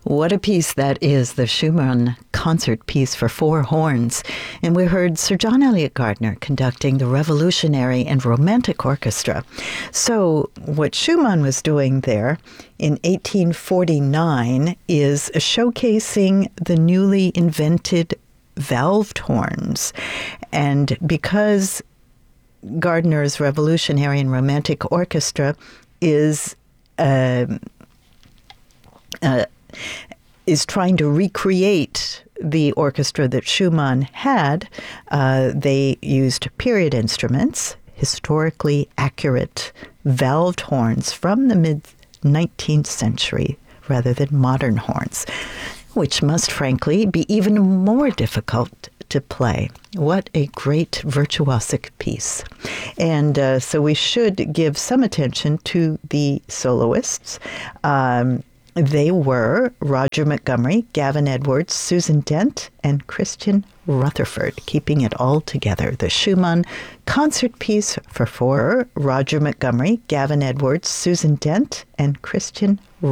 What a piece that is, the Schumann concert piece for four horns. And we heard Sir John Eliot Gardiner conducting the Revolutionary and Romantic Orchestra. So what Schumann was doing there in 1849 is showcasing the newly invented valved horns. And because Gardiner's Revolutionary and Romantic Orchestra is trying to recreate the orchestra that Schumann had, they used period instruments, historically accurate valved horns from the mid-19th century rather than modern horns, which must frankly be even more difficult to play. What a great virtuosic piece. And so we should give some attention to the soloists. They were Roger Montgomery, Gavin Edwards, Susan Dent, and Christian Rutherford, keeping it all together. The Schumann concert piece for four, Roger Montgomery, Gavin Edwards, Susan Dent, and Christian